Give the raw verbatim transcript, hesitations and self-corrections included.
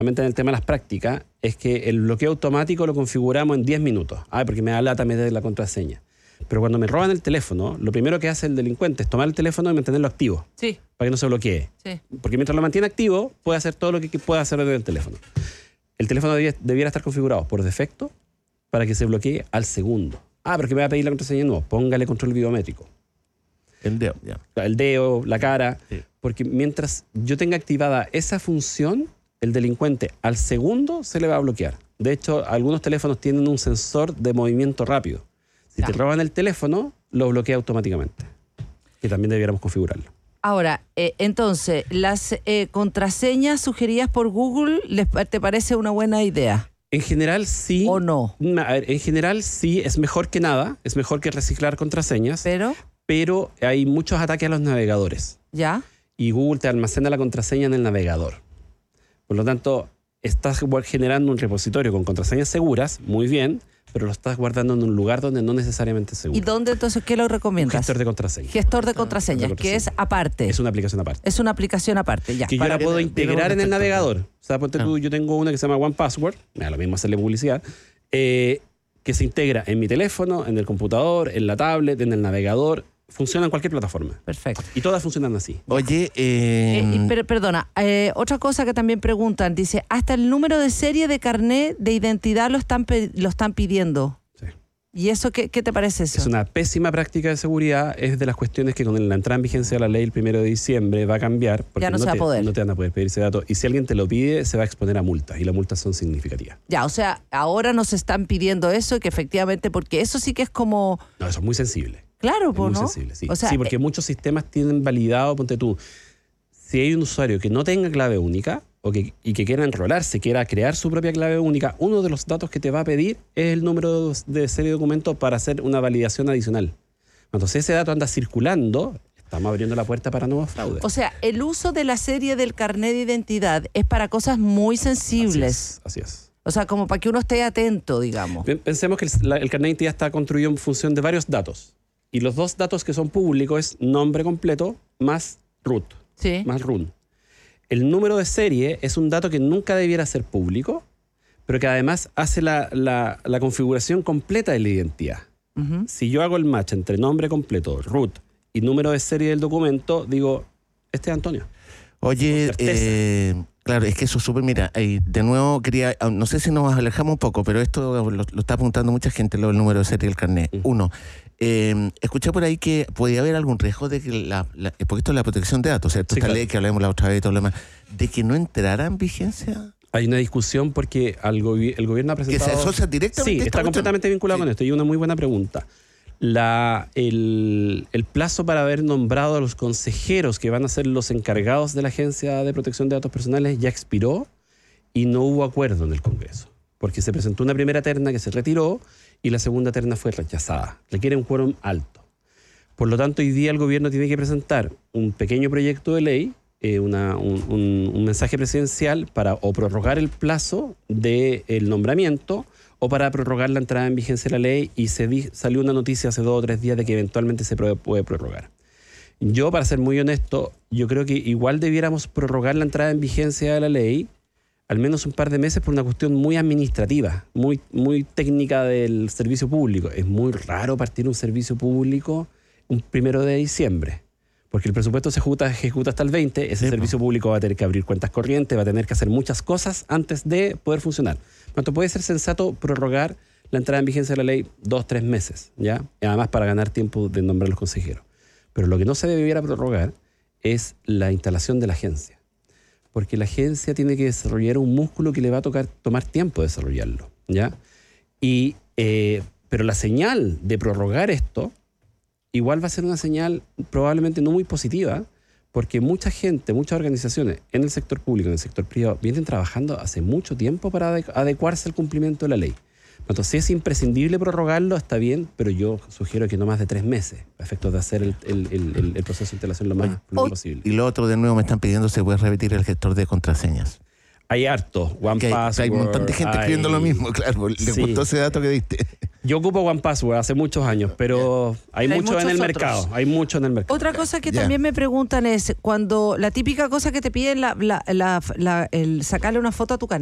realmente en el tema de las prácticas, es que el bloqueo automático lo configuramos en diez minutos. Ah, porque me da lata meter la contraseña. Pero cuando me roban el teléfono, lo primero que hace el delincuente es tomar el teléfono y mantenerlo activo. Sí. Para que no se bloquee. Sí. Porque mientras lo mantiene activo, puede hacer todo lo que pueda hacer desde el teléfono. El teléfono debiera, debiera estar configurado por defecto para que se bloquee al segundo. Ah, pero que me va a pedir la contraseña. No, póngale control biométrico. El dedo, ya. El dedo, la cara. Sí. Porque mientras yo tenga activada esa función, el delincuente al segundo se le va a bloquear. De hecho, algunos teléfonos tienen un sensor de movimiento rápido. Si te roban el teléfono, lo bloquea automáticamente. Que también debiéramos configurarlo. Ahora, eh, entonces, ¿las eh, contraseñas sugeridas por Google les, te parece una buena idea? En general, sí. ¿O no? A ver, en general, sí, es mejor que nada. Es mejor que reciclar contraseñas. ¿Pero? Pero hay muchos ataques a los navegadores. ¿Ya? Y Google te almacena la contraseña en el navegador. Por lo tanto, estás generando un repositorio con contraseñas seguras, muy bien, pero lo estás guardando en un lugar donde no necesariamente es seguro. ¿Y dónde entonces qué lo recomiendas? Un gestor de contraseñas. Gestor de contraseñas, de que es aparte. Es una aplicación aparte. Es una aplicación aparte, ya. Que yo la puedo integrar en el navegador. O sea, ponte tú, yo tengo una que se llama One Password, me da lo mismo hacerle publicidad, eh, que se integra en mi teléfono, en el computador, en la tablet, en el navegador. Funciona en cualquier plataforma. Perfecto. Y todas funcionan así. Oye, eh... Eh, pero, perdona, eh, otra cosa que también preguntan, dice, hasta el número de serie de carnet de identidad lo están, lo están pidiendo. Sí. ¿Y eso qué, qué te parece eso? Es una pésima práctica de seguridad, es de las cuestiones que con la entrada en vigencia de la ley el primero de diciembre va a cambiar. Porque ya no, no se va te, a poder. No te van a poder pedir ese dato. Y si alguien te lo pide, se va a exponer a multas. Y las multas son significativas. Ya, o sea, ahora nos están pidiendo eso, que efectivamente, porque eso sí que es como... No, eso es muy sensible. Claro, es pues, muy ¿no? sensible, sí. O sea, sí, porque eh, muchos sistemas tienen validado, ponte tú, si hay un usuario que no tenga clave única o que, y que quiera enrolarse, quiera crear su propia clave única, uno de los datos que te va a pedir es el número de serie de documento para hacer una validación adicional. Entonces ese dato anda circulando, estamos abriendo la puerta para nuevos fraudes. O sea, el uso de la serie del carnet de identidad es para cosas muy sensibles. Así es. Así es. O sea, como para que uno esté atento, digamos. Pensemos que el, la, el carnet de identidad está construido en función de varios datos. Y los dos datos que son públicos es nombre completo más root, Sí. más run. El número de serie es un dato que nunca debiera ser público, pero que además hace la, la, la configuración completa de la identidad. Uh-huh. Si yo hago el match entre nombre completo, root y número de serie del documento, digo, este es Antonio. Oye, eh, claro, es que eso es súper, mira, eh, de nuevo quería, no sé si nos alejamos un poco, pero esto lo, lo está apuntando mucha gente, lo del número de serie del carnet. Uh-huh. Uno, eh, escuché por ahí que podía haber algún riesgo de que, la, la, porque esto es la protección de datos, ¿cierto? Sí, Esta claro. ley que hablamos la otra vez y todo lo demás, de que no entrara en vigencia. Hay una discusión porque al gobi- el gobierno ha presentado... Que se asocia directamente. Sí, está completamente vinculado sí. con esto y una muy buena pregunta. La, el, el plazo para haber nombrado a los consejeros que van a ser los encargados de la Agencia de Protección de Datos Personales ya expiró y no hubo acuerdo en el Congreso, porque se presentó una primera terna que se retiró y la segunda terna fue rechazada. Requiere un quórum alto. Por lo tanto, hoy día el gobierno tiene que presentar un pequeño proyecto de ley, eh, una, un, un, un mensaje presidencial para o prorrogar el plazo del nombramiento o para prorrogar la entrada en vigencia de la ley, y se di, salió una noticia hace dos o tres días de que eventualmente se puede, puede prorrogar. Yo, para ser muy honesto, yo creo que igual debiéramos prorrogar la entrada en vigencia de la ley al menos un par de meses por una cuestión muy administrativa, muy, muy técnica del servicio público. Es muy raro partir un servicio público un primero de diciembre, porque el presupuesto se ejecuta, ejecuta hasta el veinte, ese sí, servicio pues. público va a tener que abrir cuentas corrientes, va a tener que hacer muchas cosas antes de poder funcionar. Por tanto, puede ser sensato prorrogar la entrada en vigencia de la ley dos, tres meses, ¿ya? Y además para ganar tiempo de nombrar a los consejeros. Pero lo que no se debiera prorrogar es la instalación de la agencia, porque la agencia tiene que desarrollar un músculo que le va a tocar tomar tiempo desarrollarlo, ¿ya? Y, eh, pero la señal de prorrogar esto igual va a ser una señal probablemente no muy positiva, porque mucha gente, muchas organizaciones en el sector público, en el sector privado, vienen trabajando hace mucho tiempo para adecuarse al cumplimiento de la ley. Entonces, si es imprescindible prorrogarlo, está bien, pero yo sugiero que no más de tres meses, a efectos de hacer el, el, el, el proceso de instalación lo más oh, posible. Y lo otro, de nuevo, me están pidiendo si puedes repetir el gestor de contraseñas. Hay harto, One que hay, Password. Hay un montón de gente hay... escribiendo lo mismo, claro, le sí. gustó ese dato que diste. Yo ocupo One Password hace muchos años, pero hay Pero hay mucho en el muchos mercado. otros. Hay mucho en el mercado. Otra cosa que Ya. también me preguntan es, cuando la típica cosa que te piden, la, la, la, la- el sacarle una foto a tu carnet.